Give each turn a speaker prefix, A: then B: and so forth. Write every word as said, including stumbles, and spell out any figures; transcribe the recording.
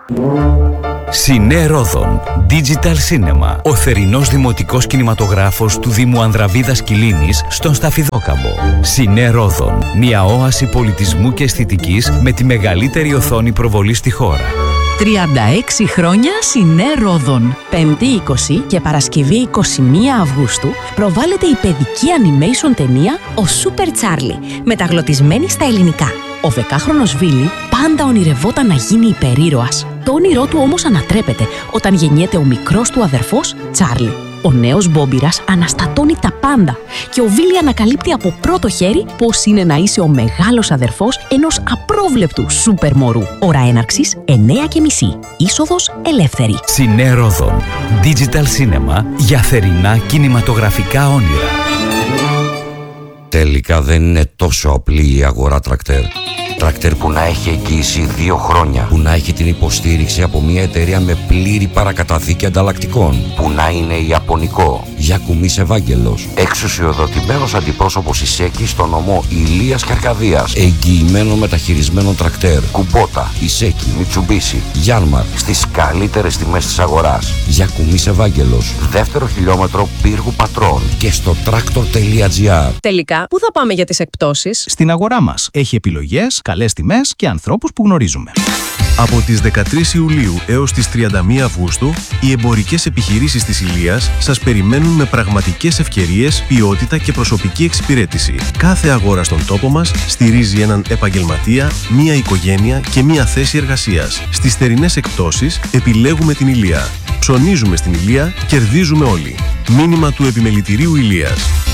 A: Σινέ Ρόδον Digital Cinema. Ο θερινός δημοτικός κινηματογράφος του Δήμου Ανδραβίδας Κιλίνης στον Σταφιδόκαμπο. Σινέ Ρόδον. Μια όαση πολιτισμού και αισθητικής με τη μεγαλύτερη οθόνη προβολής στη χώρα.
B: τριάντα έξι χρόνια Σινέ Ρόδον. Πέμπτη είκοσι και Παρασκευή είκοσι μία Αυγούστου προβάλλεται η παιδική animation ταινία «Ο Σούπερ Τσάρλι», μεταγλωτισμένη στα ελληνικά. Ο δεκάχρονος Βίλι πάντα ονειρευόταν να γίνει υπερήρωας. Το όνειρό του όμως ανατρέπεται όταν γεννιέται ο μικρός του αδερφός Τσάρλι. Ο νέος Μπόμπιρας αναστατώνει τα πάντα και ο Βίλι ανακαλύπτει από πρώτο χέρι πώς είναι να είσαι ο μεγάλος αδερφός ενός απρόβλεπτου σούπερ μωρού. Ώρα έναρξης εννιά και μισή. Είσοδος ελεύθερη.
A: Σινέ Ρόδον Digital Cinema για θερινά κινηματογραφικά όνειρα.
C: Τελικά δεν είναι τόσο απλή η αγορά τρακτέρ. Τρακτέρ που να έχει εγγύηση δύο χρόνια. Που να έχει την υποστήριξη από μια εταιρεία με πλήρη παρακαταθήκη ανταλλακτικών. Που να είναι ιαπωνικό. Γιακουμής Ευάγγελος. Εξουσιοδοτημένος αντιπρόσωπος Ισέκη στο νομό Ηλίας και Αρκαδίας. Εγγυημένο μεταχειρισμένο τρακτέρ. Κουμπότα, Ισέκη, Μιτσουμπίσι, Γιάνμαρ. Στις καλύτερες τιμές της αγοράς. Γιακουμής Ευάγγελος. Δεύτερο χιλιόμετρο Πύργου Πατρών. Και στο τρακτορ τελεία τζι άρ.
D: Τελικά, πού θα πάμε για τις εκπτώσεις?
E: Στην αγορά μας. Έχει επιλογές, καλές τιμές και ανθρώπους που γνωρίζουμε.
F: Από τις δεκατρείς Ιουλίου έως τις τριάντα μία Αυγούστου, οι εμπορικές επιχειρήσεις της Ηλίας σας περιμένουν με πραγματικές ευκαιρίες, ποιότητα και προσωπική εξυπηρέτηση. Κάθε αγορά στον τόπο μας στηρίζει έναν επαγγελματία, μία οικογένεια και μία θέση εργασίας. Στις θερινές εκπτώσεις επιλέγουμε την Ηλία. Ψωνίζουμε στην Ηλία, κερδίζουμε όλοι. Μήνυμα του Επιμελητηρίου Ηλίας.